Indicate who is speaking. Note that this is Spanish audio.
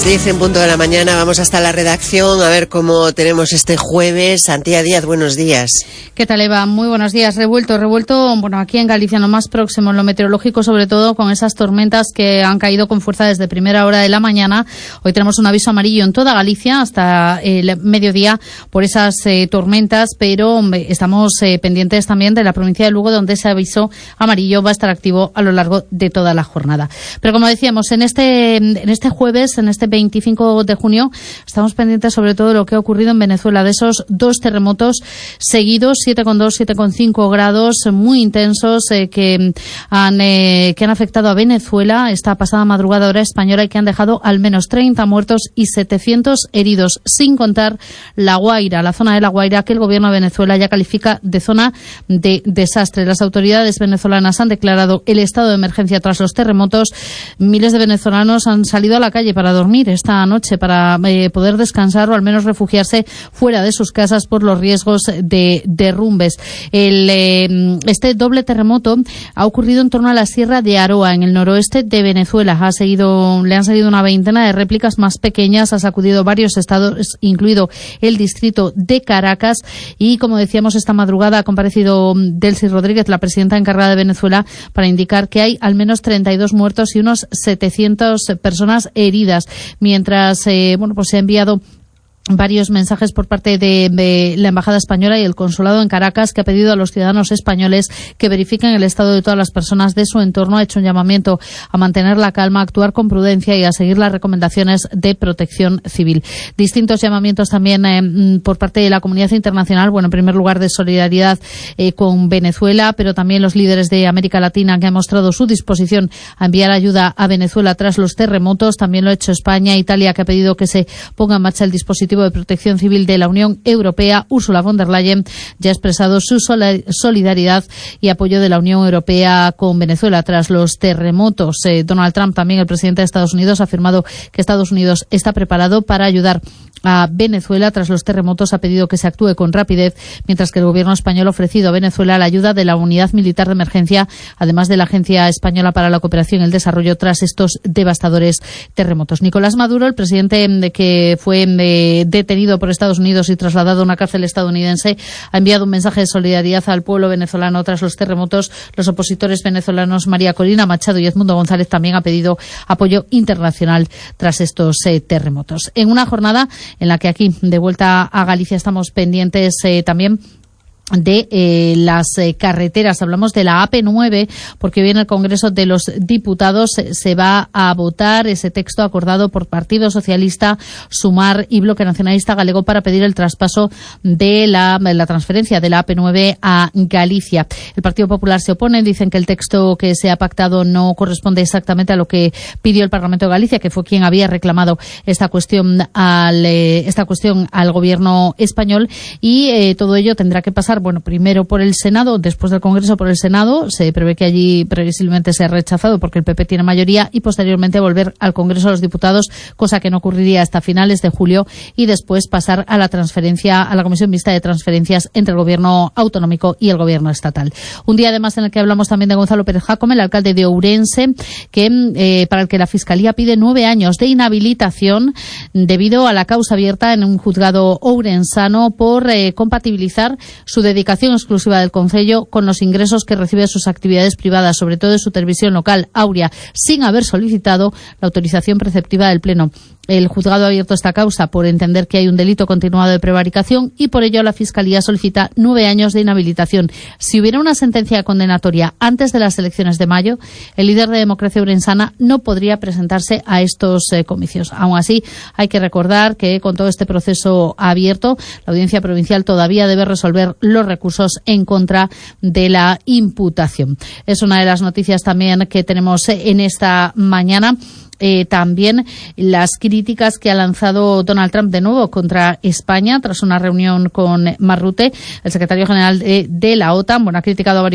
Speaker 1: 10 en punto de la mañana, vamos hasta la redacción a ver cómo tenemos este jueves. Antía Díaz, buenos días.
Speaker 2: ¿Qué tal, Eva? Muy buenos días. Revuelto, bueno, aquí en Galicia, lo más próximo en lo meteorológico, sobre todo con esas tormentas que han caído con fuerza desde primera hora de la mañana. Hoy tenemos un aviso amarillo en toda Galicia hasta el mediodía por esas tormentas, pero estamos pendientes también de la provincia de Lugo, donde ese aviso amarillo va a estar activo a lo largo de toda la jornada. Pero como decíamos, en este jueves, en este 25 de junio, estamos pendientes sobre todo de lo que ha ocurrido en Venezuela, de esos dos terremotos seguidos, 7,2, 7,5 grados, muy intensos, que han afectado a Venezuela esta pasada madrugada hora española y que han dejado al menos 30 muertos y 700 heridos, sin contar La Guaira, la zona de La Guaira, que el gobierno de Venezuela ya califica de zona de desastre. Las autoridades venezolanas han declarado el estado de emergencia tras los terremotos. Miles de venezolanos han salido a la calle para dormir esta noche, para poder descansar o al menos refugiarse fuera de sus casas por los riesgos de derrumbes. Este doble terremoto ha ocurrido en torno a la Sierra de Aroa, en el noroeste de Venezuela. Le han seguido una veintena de réplicas más pequeñas, ha sacudido varios estados, incluido el distrito de Caracas, y como decíamos, esta madrugada ha comparecido Delcy Rodríguez, la presidenta encargada de Venezuela, para indicar que hay al menos 32 muertos y unos 700 personas heridas. Mientras, se ha enviado varios mensajes por parte de la Embajada Española y el Consulado en Caracas, que ha pedido a los ciudadanos españoles que verifiquen el estado de todas las personas de su entorno. Ha hecho un llamamiento a mantener la calma, a actuar con prudencia y a seguir las recomendaciones de protección civil. Distintos llamamientos también por parte de la comunidad internacional. En primer lugar, de solidaridad con Venezuela, pero también los líderes de América Latina, que han mostrado su disposición a enviar ayuda a Venezuela tras los terremotos. También lo ha hecho España, Italia, que ha pedido que se ponga en marcha el dispositivo de protección civil de la Unión Europea. Ursula von der Leyen ya ha expresado su solidaridad y apoyo de la Unión Europea con Venezuela tras los terremotos. Donald Trump, también el presidente de Estados Unidos, ha afirmado que Estados Unidos está preparado para ayudar a Venezuela tras los terremotos. Ha pedido que se actúe con rapidez, mientras que el gobierno español ha ofrecido a Venezuela la ayuda de la Unidad Militar de Emergencia, además de la Agencia Española para la Cooperación y el Desarrollo, tras estos devastadores terremotos. Nicolás Maduro, el presidente que fue detenido por Estados Unidos y trasladado a una cárcel estadounidense, ha enviado un mensaje de solidaridad al pueblo venezolano tras los terremotos. Los opositores venezolanos María Corina Machado y Edmundo González también han pedido apoyo internacional tras estos terremotos. En una jornada en la que aquí, de vuelta a Galicia, estamos pendientes también de las carreteras. Hablamos de la AP9, porque hoy en el Congreso de los Diputados se va a votar ese texto acordado por Partido Socialista, Sumar y Bloque Nacionalista Galego para pedir el traspaso de la transferencia de la AP9 a Galicia. El Partido Popular se opone, dicen que el texto que se ha pactado no corresponde exactamente a lo que pidió el Parlamento de Galicia, que fue quien había reclamado esta cuestión al Gobierno español, y todo ello tendrá que pasar primero por el Senado, después del Congreso por el Senado. Se prevé que allí previsiblemente sea rechazado porque el PP tiene mayoría, y posteriormente volver al Congreso de los Diputados, cosa que no ocurriría hasta finales de julio, y después pasar a la transferencia, a la Comisión Mixta de Transferencias entre el Gobierno autonómico y el Gobierno estatal. Un día además en el que hablamos también de Gonzalo Pérez Jácome, el alcalde de Ourense, que para el que la Fiscalía pide 9 años de inhabilitación debido a la causa abierta en un juzgado ourensano por compatibilizar su dedicación exclusiva del concello con los ingresos que recibe de sus actividades privadas, sobre todo de su televisión local, Aurea, sin haber solicitado la autorización preceptiva del Pleno. El juzgado ha abierto esta causa por entender que hay un delito continuado de prevaricación, y por ello la Fiscalía solicita 9 años de inhabilitación. Si hubiera una sentencia condenatoria antes de las elecciones de mayo, el líder de Democracia Ourensana no podría presentarse a estos comicios. Aún así, hay que recordar que con todo este proceso abierto, la Audiencia Provincial todavía debe resolver los recursos en contra de la imputación. Es una de las noticias también que tenemos en esta mañana. También las críticas que ha lanzado Donald Trump de nuevo contra España tras una reunión con Mark Rutte, el secretario general de la OTAN. Ha criticado a varios